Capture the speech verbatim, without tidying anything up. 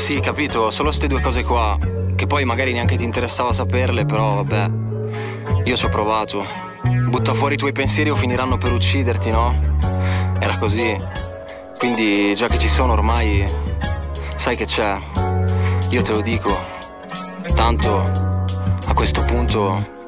Sì, capito, solo ste due cose qua, che poi magari neanche ti interessava saperle, però vabbè, io ci ho provato. Butta fuori i tuoi pensieri o finiranno per ucciderti, no? Era così. Quindi, già che ci sono ormai, sai che c'è. Io te lo dico. Tanto, a questo punto,